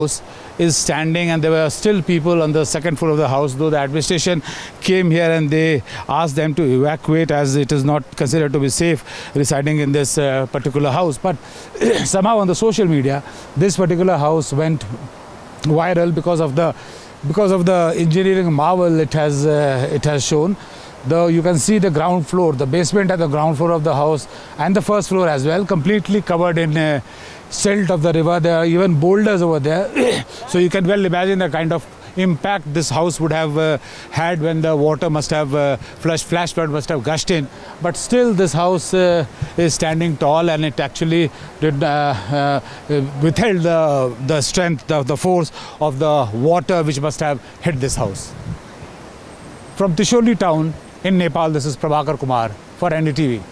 is standing, and there were still people on the second floor of the house, though the administration came here and they asked them to evacuate as it is not considered to be safe residing in this particular house. But somehow on the social media this particular house went viral because of the engineering marvel it has shown. Though you can see the ground floor, the basement and the ground floor of the house and the first floor as well, completely covered in silt of the river. There are even boulders over there. So you can well imagine the kind of impact this house would have had when the water must have flash flood must have gushed in. But still this house is standing tall, and it actually did withheld the strength, the force of the water which must have hit this house. From Tisholi town in Nepal, this is Prabhakar Kumar for NDTV.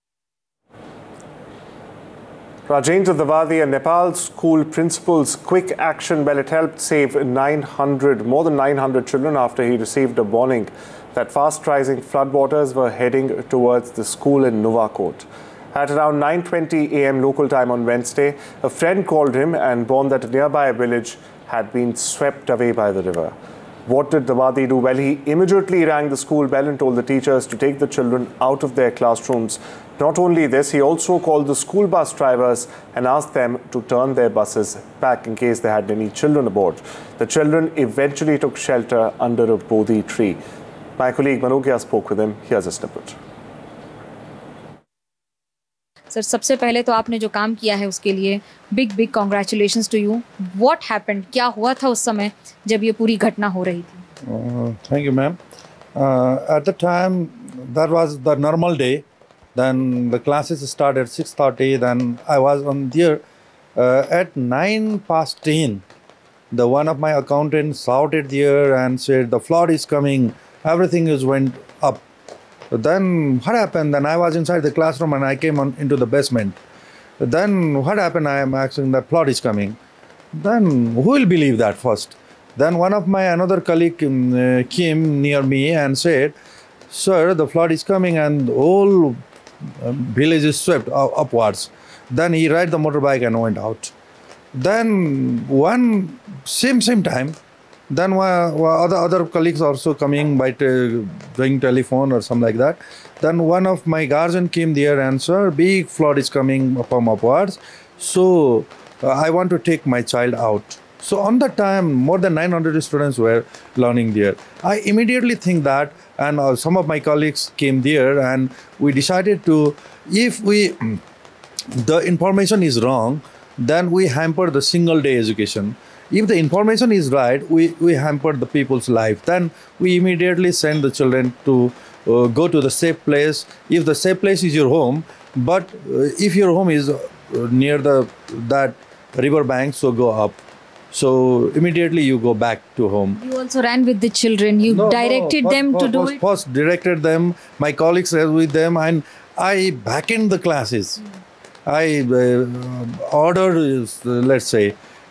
Rajendra Dawadi, Nepal school principal's quick action, well, it helped save more than 900 children after he received a warning that fast-rising floodwaters were heading towards the school in Nuwakot. At around 9:20 a.m. local time on Wednesday, a friend called him and warned that a nearby village had been swept away by the river. What did Dawadi do? Well, he immediately rang the school bell and told the teachers to take the children out of their classrooms. Not only this, he also called the school bus drivers and asked them to turn their buses back in case they had any children aboard. The children eventually took shelter under a bodhi tree. My colleague Manogya spoke with him. Here's a snippet. Sir, सबसे पहले तो आपने जो काम किया है उसके लिए big congratulations to you. What happened? क्या हुआ था उस समय जब ये पूरी घटना हो रही थी? Thank you ma'am. At the time that was the normal day. Then the classes started at 6:30. Then I was on there at 9:10. The one of my accountants shouted there and said the flood is coming. Everything is went up. Then what happened? Then I was inside the classroom and I came into the basement. Then what happened? I am asking that flood is coming. Then who will believe that first? Then one of my another colleague came near me and said, "Sir, the flood is coming and all village is swept upwards." Then he ride the motorbike and went out. Then same time, then other colleagues also coming by doing telephone or something like that. Then one of my guardian came there and, "Sir, big flood is coming from upwards, so I want to take my child out." So on that time, more than 900 students were learning there. I immediately think that, and some of my colleagues came there, and we decided to, if the information is wrong, then we hamper the single day education. If the information is right, we hamper the people's life. Then we immediately send the children to go to the safe place. If the safe place is your home, but if your home is near that river bank, so go up. So immediately you go back to home. You also ran with the children. You directed them to do it. First directed them. My colleagues were with them, and I back-end the classes. I ordered, let's say,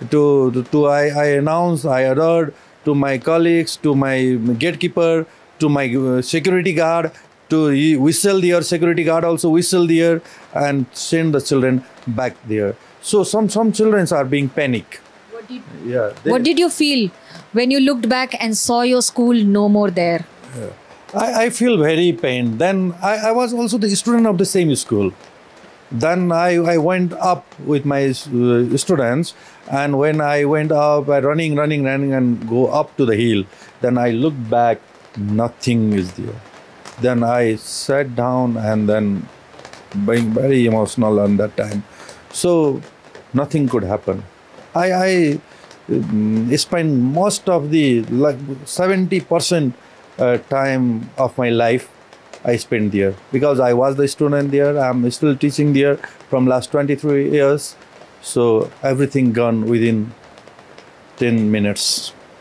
I announced, I ordered to my colleagues, to my gatekeeper, to my security guard, to whistle there. Security guard also whistle there and send the children back there. So some children are being panic. What did you feel when you looked back and saw your school no more there? I feel very pained. Then I was also the student of the same school. Then I went up with my students, and when I went up, I running and go up to the hill. Then I looked back, nothing is there. Then I sat down and then being very emotional on that time. So nothing could happen. I spent most of the 70% time of my life I spent there, because I was the student there. I'm still teaching there from last 23 years. So everything gone within 10 minutes.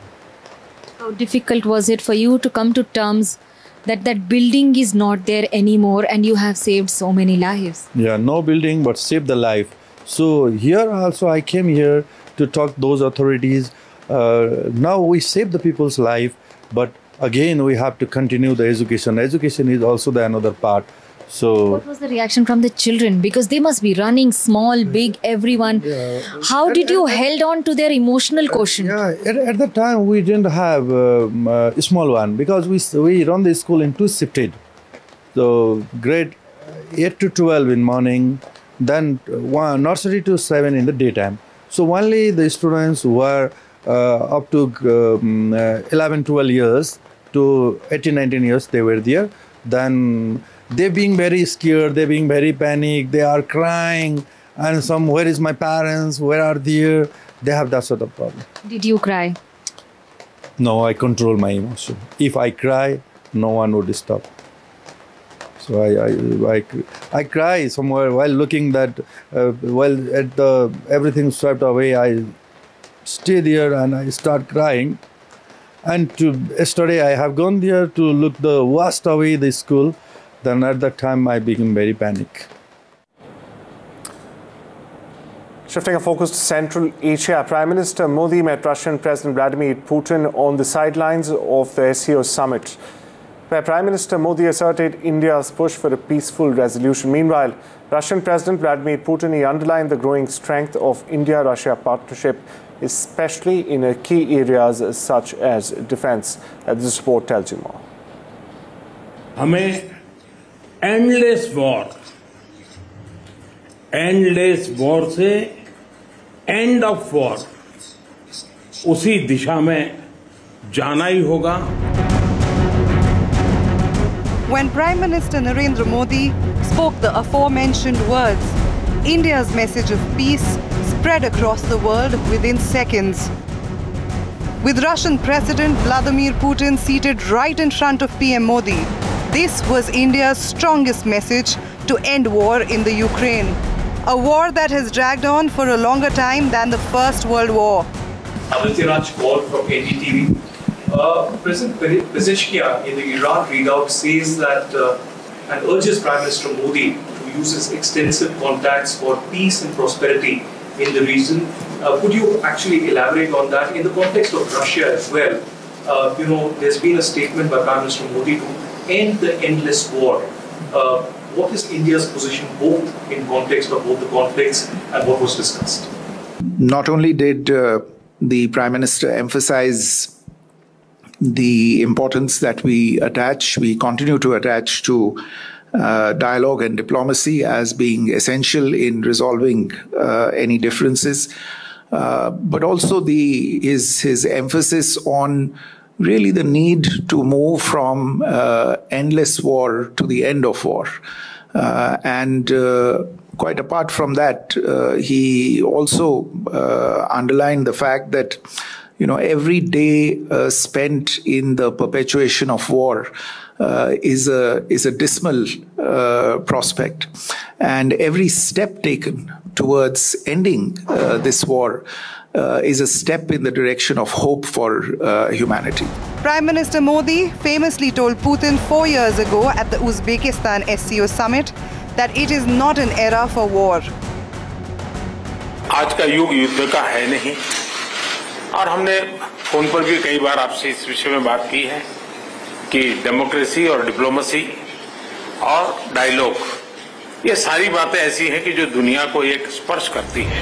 How difficult was it for you to come to terms that building is not there anymore and you have saved so many lives? Yeah, no building but saved the life. So here also I came here to talk to those authorities. Now we save the people's life, but again we have to continue the education. Education is also the another part. So What was the reaction from the children? Because they must be running, small, big, everyone. How did you held on to their emotional quotient? Yeah, at the time we didn't have a small one because we run the school in two shifted. So grade 8 to 12 in morning, then nursery to 7 in the daytime. So only the students who were up to 11, 12 years to 18, 19 years, they were there. Then they being very scared, they being very panicked, they are crying, and where is my parents, where are they? They have that sort of problem. Did you cry? No, I control my emotion. If I cry, no one would stop. So I cry somewhere while looking that, while everything swept away, I stay there and I start crying. And yesterday I have gone there to look the washed away the school. Then at that time I became very panic. Shifting our focus to Central Asia, Prime Minister Modi met Russian President Vladimir Putin on the sidelines of the SCO summit, where Prime Minister Modi asserted India's push for a peaceful resolution. Meanwhile, Russian President Vladimir Putin, he underlined the growing strength of India-Russia partnership, especially in key areas such as defense. This report tells you more. हमें endless war से end of war उसी दिशा में जाना ही होगा. When Prime Minister Narendra Modi spoke the aforementioned words, India's message of peace spread across the world within seconds. With Russian President Vladimir Putin seated right in front of PM Modi, this was India's strongest message to end war in the Ukraine. A war that has dragged on for a longer time than the First World War. Aditya Raj Kaur from NDTV. President Pezeshkian in the Iran readout says that and urges Prime Minister Modi to use his extensive contacts for peace and prosperity in the region. Could you actually elaborate on that in the context of Russia as well? There's been a statement by Prime Minister Modi to end the endless war. What is India's position both in context of both the conflicts and what was discussed? Not only did the Prime Minister emphasize the importance that we continue to attach to dialogue and diplomacy as being essential in resolving any differences, but also his emphasis on really the need to move from endless war to the end of war. And quite apart from that, he also underlined the fact that every day spent in the perpetuation of war is a dismal prospect, and every step taken towards ending this war is a step in the direction of hope for humanity. Prime Minister Modi famously told Putin 4 years ago at the Uzbekistan SCO summit that it is not an era for war. आज का युग युद्ध का है नहीं, और हमने phone पर भी कई बार आपसे इस विषय में बात की है कि डेमोक्रेसी और डिप्लोमेसी और डायलॉग, ये सारी बातें ऐसी हैं कि जो दुनिया को एक स्पर्श करती है.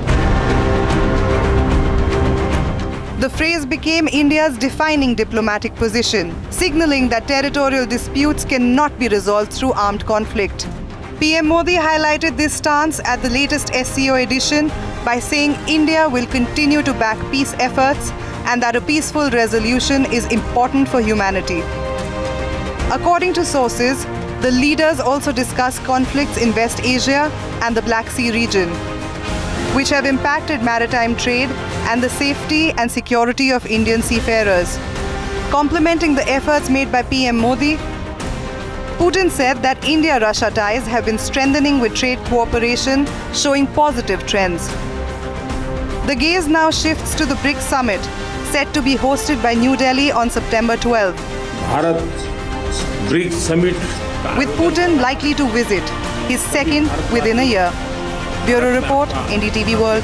The phrase became India's defining diplomatic position, signaling that territorial disputes cannot be resolved through armed conflict. PM Modi highlighted this stance at the latest SCO edition by saying India will continue to back peace efforts and that a peaceful resolution is important for humanity. According to sources, the leaders also discussed conflicts in West Asia and the Black Sea region, which have impacted maritime trade and the safety and security of Indian seafarers. Complementing the efforts made by PM Modi, Putin said that India-Russia ties have been strengthening with trade cooperation, showing positive trends. The gaze now shifts to the BRICS summit, set to be hosted by New Delhi on September 12. Bharat BRICS summit With Putin likely to visit, his second within a year. Bureau Report, NDTV World.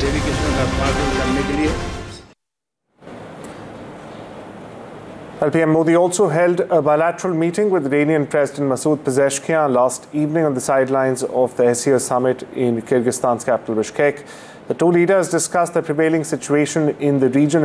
Well, PM Modi also held a bilateral meeting with Iranian President Masoud Pezeshkian last evening on the sidelines of the SCO summit in Kyrgyzstan's capital Bishkek. The two leaders discussed the prevailing situation in the region.